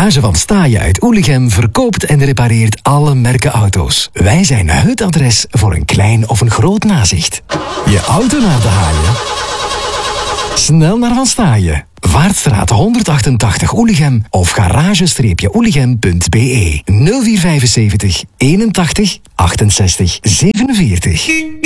Garage van Staaien uit Oelichem verkoopt en repareert alle merken auto's. Wij zijn het adres voor een klein of een groot nazicht. Je auto naar de haaien? Snel naar Van Staaien. Vaartstraat 188 Oelichem of garage-oelichem.be 0475 81 68 47.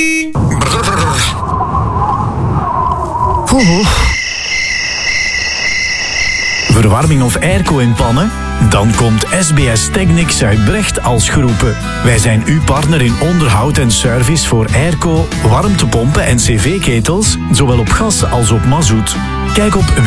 Verwarming of airco in pannen? Dan komt SBS Technics uit Brecht als geroepen. Wij zijn uw partner in onderhoud en service voor airco, warmtepompen en cv-ketels, zowel op gas als op mazout. Kijk op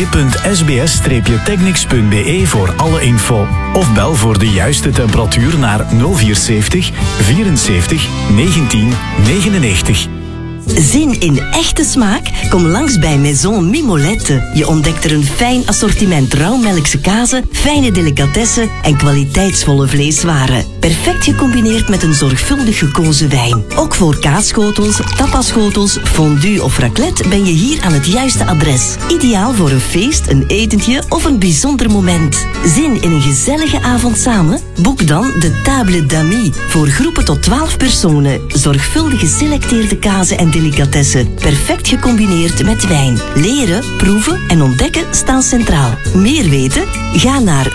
www.sbs-technics.be voor alle info. Of bel voor de juiste temperatuur naar 074 74 19 99. Zin in echte smaak? Kom langs bij Maison Mimolette. Je ontdekt er een fijn assortiment rauwmelkse kazen, fijne delicatessen en kwaliteitsvolle vleeswaren. Perfect gecombineerd met een zorgvuldig gekozen wijn. Ook voor kaasschotels, tapasschotels, fondue of raclette ben je hier aan het juiste adres. Ideaal voor een feest, een etentje of een bijzonder moment. Zin in een gezellige avond samen? Boek dan de Table d'Amis voor groepen tot 12 personen. Zorgvuldig geselecteerde kazen en delicatessen, perfect gecombineerd met wijn. Leren, proeven en ontdekken staan centraal. Meer weten? Ga naar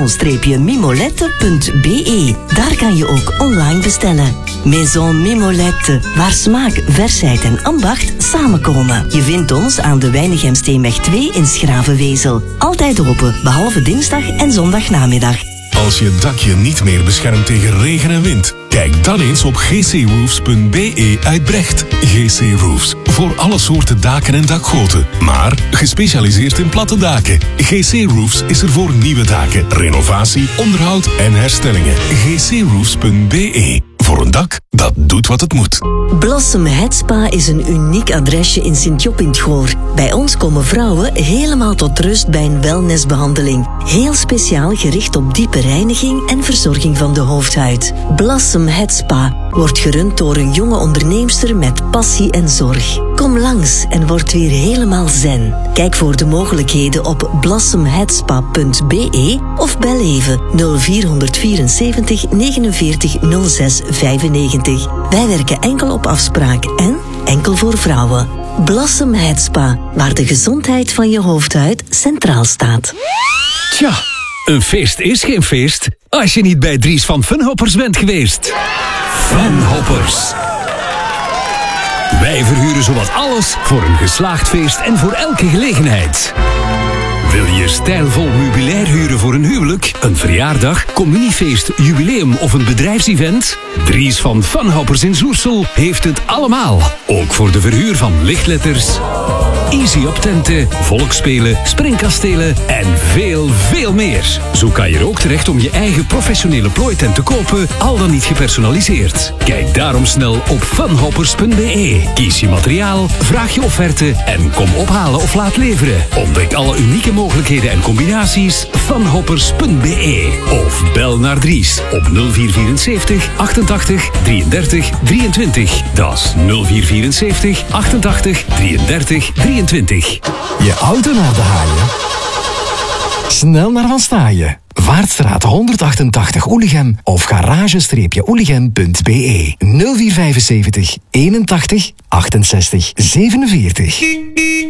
maison-mimolette.be. Daar kan je ook online bestellen. Maison Mimolette, waar smaak, versheid en ambacht samenkomen. Je vindt ons aan de Weinigemsteenweg 2 in Schravenwezel. Altijd open, behalve dinsdag en zondagnamiddag. Als je dakje niet meer beschermt tegen regen en wind, kijk dan eens op gcroofs.be uit Brecht. GC Roofs, voor alle soorten daken en dakgoten, maar gespecialiseerd in platte daken. GC Roofs is er voor nieuwe daken, renovatie, onderhoud en herstellingen. gcroofs.be, voor een dak dat doet wat het moet. Blossom Head Spa is een uniek adresje in Sint-Job in 't Goor. Bij ons komen vrouwen helemaal tot rust bij een wellnessbehandeling. Heel speciaal gericht op diepe reiniging en verzorging van de hoofdhuid. Blossom Head Spa wordt gerund door een jonge onderneemster met passie en zorg. Kom langs en word weer helemaal zen. Kijk voor de mogelijkheden op blossomheadspa.be of bel even 0474 49 06 95. Wij werken enkel op afspraak en enkel voor vrouwen. Blossom Head Spa, waar de gezondheid van je hoofdhuid centraal staat. Tja, een feest is geen feest als je niet bij Dries van Funhoppers bent geweest. Funhoppers. Wij verhuren zowat alles voor een geslaagd feest en voor elke gelegenheid. Wil je stijlvol meubilair huren voor een huwelijk, een verjaardag, communiefeest, jubileum of een bedrijfsevent? Dries van Funhoppers in Zoersel heeft het allemaal. Ook voor de verhuur van lichtletters, easy-up tenten, volksspelen, springkastelen en veel, veel meer. Zo kan je er ook terecht om je eigen professionele plooitent te kopen, al dan niet gepersonaliseerd. Kijk daarom snel op funhoppers.be. Kies je materiaal, vraag je offerte en kom ophalen of laat leveren. Ontdek alle unieke mogelijkheden en combinaties. Funhoppers.be. Of bel naar Dries op 0474 88 33 23. Dat is 0474 88 33 23. Je auto naar de haaien? Snel naar Van Staaien. Vaartstraat 188 Oelichem of garage-oelichem.be 0475 81 68 47.